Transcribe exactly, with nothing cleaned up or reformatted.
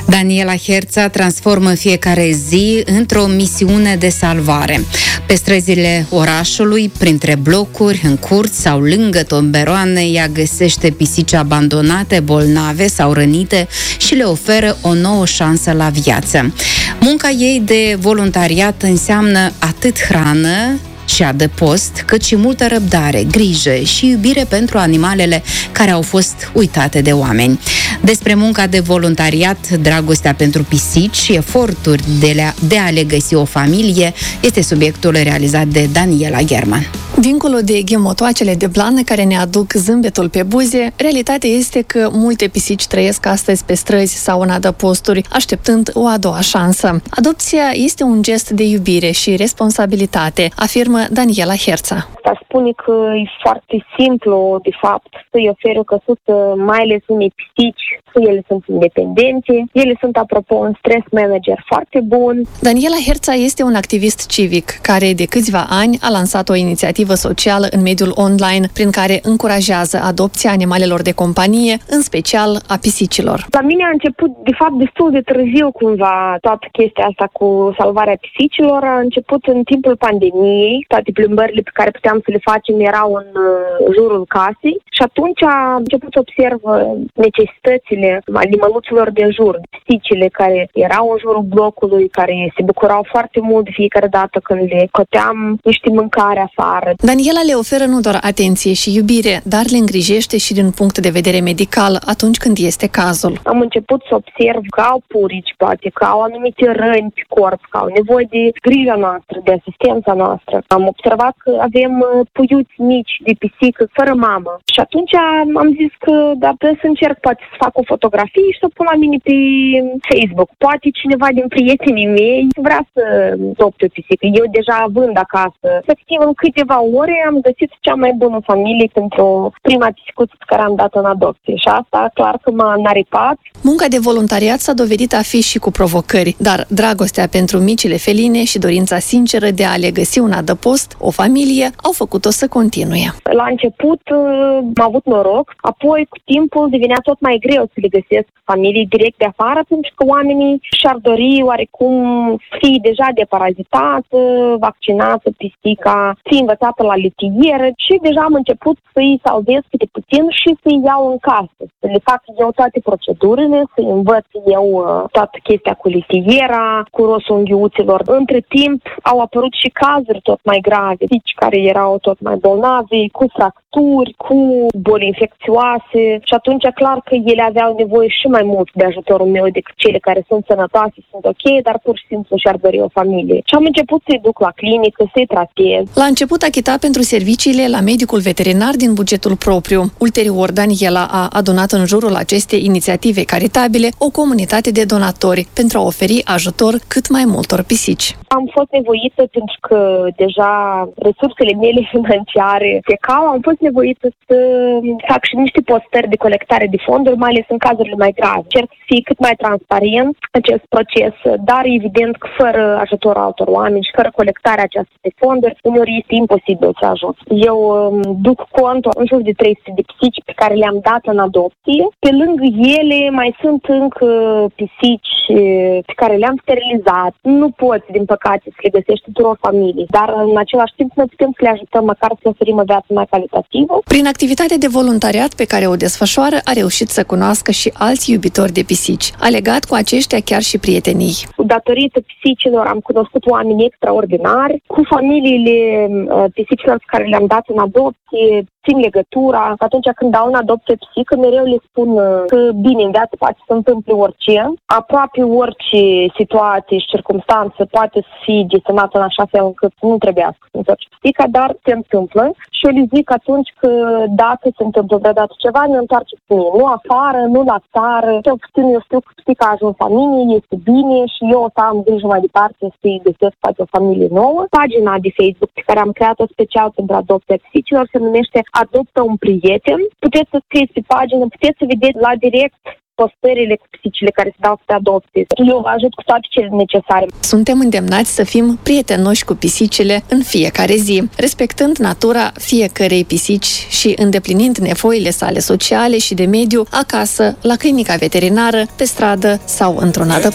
Daniela Herța transformă fiecare zi într-o misiune de salvare. Pe străzile orașului, printre blocuri, în curți sau lângă tomberoane, ea găsește pisici abandonate, bolnave sau rănite și le oferă o nouă șansă la viață. Munca ei de voluntariat înseamnă atât hrană și adăpost, cât și multă răbdare, grijă și iubire pentru animalele care au fost uitate de oameni. Despre munca de voluntariat, dragostea pentru pisici și eforturi de, le- de a le găsi o familie este subiectul realizat de Daniela German. Dincolo de ghemotoacele de blană care ne aduc zâmbetul pe buze, realitatea este că multe pisici trăiesc astăzi pe străzi sau în adăposturi, așteptând o a doua șansă. Adopția este un gest de iubire și responsabilitate, afirmă Daniela Herța. Asta spune că e foarte simplu, de fapt, să-i oferi o căsuță, mai ales unei pisici, că ele sunt independente, ele sunt, apropo, un stress manager foarte bun. Daniela Herța este un activist civic care de câțiva ani a lansat o inițiativă socială în mediul online prin care încurajează adopția animalelor de companie, în special a pisicilor. La mine a început, de fapt, destul de târziu cumva toată chestia asta cu salvarea pisicilor. A început în timpul pandemiei, toate plimbările pe care puteam să le facem erau în uh, jurul casei și atunci am început să observ necesitățile animăluților de jur, pisicile care erau în jurul blocului, care se bucurau foarte mult de fiecare dată când le coteam niște mâncare afară. Daniela le oferă nu doar atenție și iubire, dar le îngrijește și din punct de vedere medical atunci când este cazul. Am început să observ că au purici, poate, că au anumite răni pe corp, că au nevoie de grija noastră, de asistența noastră. Am observat că avem puiuți mici de pisică fără mamă. Și atunci am zis că da, trebuie să încerc poate să fac o fotografie și să o pun la mine pe Facebook. Poate cineva din prietenii mei vrea să adopte o pisică. Eu deja având acasă. Efectiv, în câteva ore am găsit cea mai bună familie pentru prima pisicuță pe care am dat-o în adopție. Și asta clar că m-a înaripat. Munca de voluntariat s-a dovedit a fi și cu provocări, dar dragostea pentru micile feline și dorința sinceră de a le găsi un adăpost, o familie, au făcut-o să continue. La început am avut noroc, apoi cu timpul devenea tot mai greu să le găsesc familii direct de afară, pentru că oamenii și-ar dori oarecum fi deja deparazitată, vaccinată, pisica, fi învățată la letieră și deja am început să-i salvez câte puțin și să-i iau în casă, să le fac eu toate procedurile, să-i învăț eu toată chestia cu letiera, cu rosunghiuților. Între timp au apărut și cazuri tot mai grave, pisici care erau tot mai bolnave, cu fracturi, cu boli infecțioase și atunci clar că ele aveau nevoie și mai mult de ajutorul meu decât cele care sunt sănătoase, sunt ok, dar pur și simplu și-ar dori o familie. Și am început să-i duc la clinică, să-i tratez. La început achita pentru serviciile la medicul veterinar din bugetul propriu. Ulterior, Daniela a adunat în jurul acestei inițiative caritabile o comunitate de donatori pentru a oferi ajutor cât mai multor pisici. Am fost nevoită pentru că deja resursele mele financiare secau, am fost nevoită să fac și niște postări de colectare de fonduri, mai ales în cazurile mai grave. Încerc să fie cât mai transparent acest proces, dar evident că fără ajutorul altor oameni și fără colectarea acestei fonduri, uneori este imposibil să ajut. Eu um, duc contul în jur de trei sute de pisici pe care le-am dat în adopție. Pe lângă ele mai sunt încă pisici pe care le-am sterilizat. Nu poți, din păcate, să le găsești tuturor familii, dar în același timp noi putem să le ajutăm măcar să oferim o viață mai calitativă. Prin activitatea de voluntariat pe care o desfășoară, a reușit să cunoască și alți iubitori de pisici. A legat cu aceștia chiar și prietenii. Datorită pisicilor am cunoscut oameni extraordinari, cu familiile uh, pisicilor pe care le-am dat în adopție, țin legătura. Atunci când dau în adopție pisică, mereu le spun că bine, în viață poate să întâmple orice. Aproape orice situație și circumstanță poate să fie gestionată în așa fel încât nu trebuiască să întorci pisica, dar se întâmplă. Și eu le zic atunci că dacă se întâmplă vreodată ceva, ne întoarce cu mine. Nu afară, nu la țară. Cel puțin eu știu că pisica a ajuns în familie, este bine și eu o să am grijă mai departe să-i găsesc poate o familie nouă. Pagina de Facebook pe care am creat-o special pentru adopția pisicilor se numește Adoptă un prieten. Puteți să scrieți pe pagină, puteți să vedeți la direct postările cu pisicile care se dau pe adopție. Eu vă ajut cu toate cele necesare. Suntem îndemnați să fim prietenoși cu pisicile în fiecare zi, respectând natura fiecărei pisici și îndeplinind nevoile sale sociale și de mediu acasă, la clinica veterinară, pe stradă sau într-un adăpost.